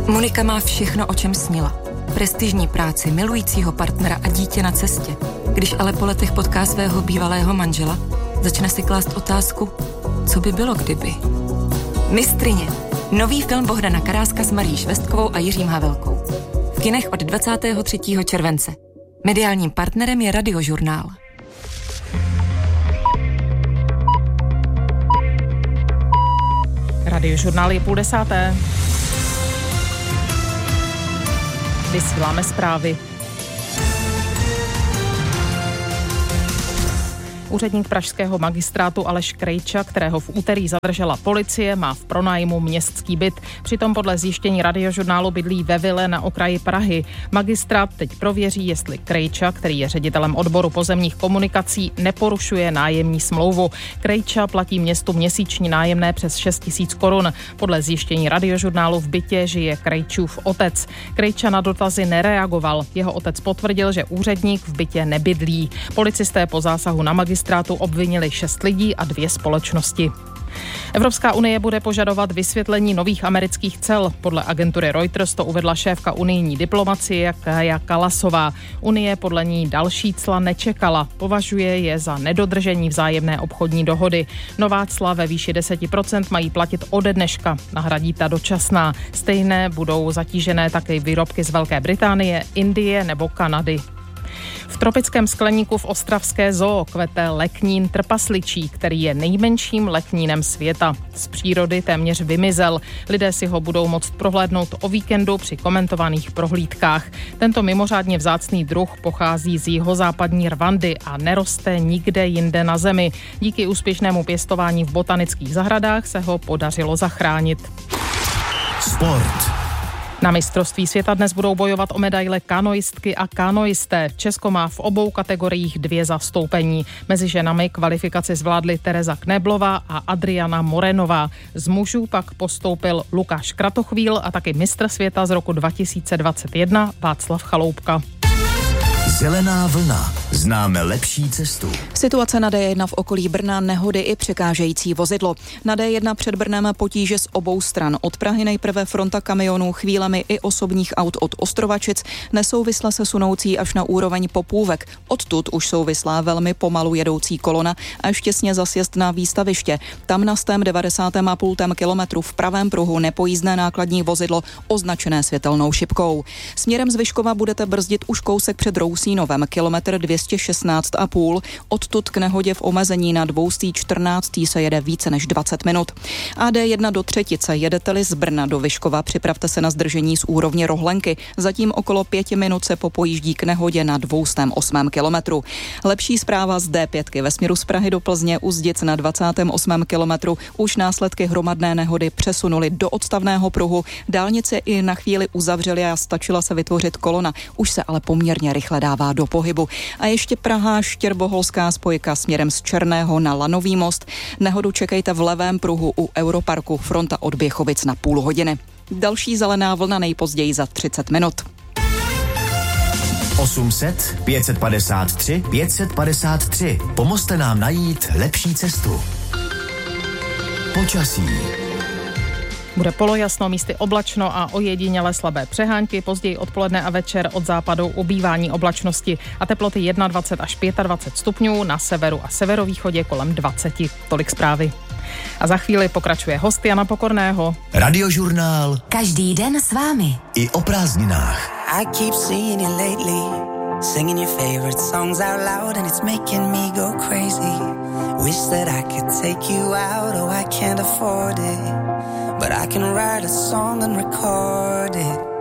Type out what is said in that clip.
Monika má všechno, o čem snila. Prestižní práci, milujícího partnera a dítě na cestě. Když ale po letech potká svého bývalého manžela, začne si klást otázku, co by bylo kdyby. Mistryně. Nový film Bohdana Karáska s Marií Švestkovou a Jiřím Havelkou. V kinech od 23. července. Mediálním partnerem je Radiožurnál. Radiožurnál je 9:30. Vysíláme zprávy. Úředník pražského magistrátu Aleš Krejča, kterého v úterý zadržela policie, má v pronájmu městský byt. Přitom podle zjištění Radiožurnálu bydlí ve vile na okraji Prahy. Magistrát teď prověří, jestli Krejča, který je ředitelem odboru pozemních komunikací, neporušuje nájemní smlouvu. Krejča platí městu měsíční nájemné přes 6 000 korun. Podle zjištění Radiožurnálu v bytě žije Krejčův otec. Krejča na dotazy nereagoval. Jeho otec potvrdil, že úředník v bytě nebydlí. Policisté po zásahu na magistrátu obvinili 6 lidí a 2 společnosti. Evropská unie bude požadovat vysvětlení nových amerických cel. Podle agentury Reuters to uvedla šéfka unijní diplomacie Kaja Kallasová. Unie podle ní další cla nečekala. Považuje je za nedodržení vzájemné obchodní dohody. Nová cla ve výši 10% mají platit ode dneška. Nahradí ta dočasná. Stejné budou zatížené také výrobky z Velké Británie, Indie nebo Kanady. V tropickém skleníku v ostravské zoo kvete leknín trpasličí, který je nejmenším leknínem světa. Z přírody téměř vymizel. Lidé si ho budou moct prohlédnout o víkendu při komentovaných prohlídkách. Tento mimořádně vzácný druh pochází z jihozápadní Rwandy a neroste nikde jinde na zemi. Díky úspěšnému pěstování v botanických zahradách se ho podařilo zachránit. Sport. Na mistrovství světa dnes budou bojovat o medaile kanoistky a kanoisté. Česko má v obou kategoriích 2 zastoupení. Mezi ženami kvalifikaci zvládly Tereza Kneblová a Adriana Morenová. Z mužů pak postoupil Lukáš Kratochvíl a taky mistr světa z roku 2021 Václav Chaloupka. Zelená vlna. Známe lepší cestu. Situace na D1 v okolí Brna, nehody i překážející vozidlo. Na D1 před Brnem potíže z obou stran. Od Prahy nejprve fronta kamionů, chvílemi i osobních aut od Ostrovačic, nesouvisle se sunoucí až na úroveň Popůvek. Odtud už souvislá velmi pomalu jedoucí kolona až těsně za sjezd na výstaviště. Tam na 90,5 kilometru v pravém pruhu nepojízdné nákladní vozidlo označené světelnou šipkou. Směrem z Vyškova budete brzdit už kousek před Rousínovem, kilometr 216,5. Odtud k nehodě v omezení na 214 se jede více než 20 minut. A D1 do Třetice, jedete-li z Brna do Vyškova, připravte se na zdržení z úrovně Rohlenky. Zatím okolo 5 minut se popojíždí k nehodě na 208 kilometru. Lepší zpráva z D5 ve směru z Prahy do Plzně u Zdic na 28 kilometru. Už následky hromadné nehody přesunuli do odstavného pruhu. Dálnice i na chvíli uzavřeli a stačila se vytvořit kolona. Už se ale poměrně rychle dává do pohybu. A ještě Praha Štěrboholská spojka směrem z Černého na Lanový most. Nehodu čekejte v levém pruhu u Europarku, fronta od Běchovic na půl hodiny. Další zelená vlna nejpozději za 30 minut. 800 553 553. Pomozte nám najít lepší cestu. Počasí. Bude polojasno, místy oblačno a ojediněle slabé přehánky, později odpoledne a večer od západu ubývání oblačnosti a teploty 21 až 25 stupňů, na severu a severovýchodě kolem 20. Tolik zprávy. A za chvíli pokračuje host Jana Pokorného. Radiožurnál. Každý den s vámi. I o prázdninách. I keep seeing you lately, singing your favorite songs out loud and it's making me go crazy. Wish that I could take you out, oh I can't afford it, but I can write a song and record it.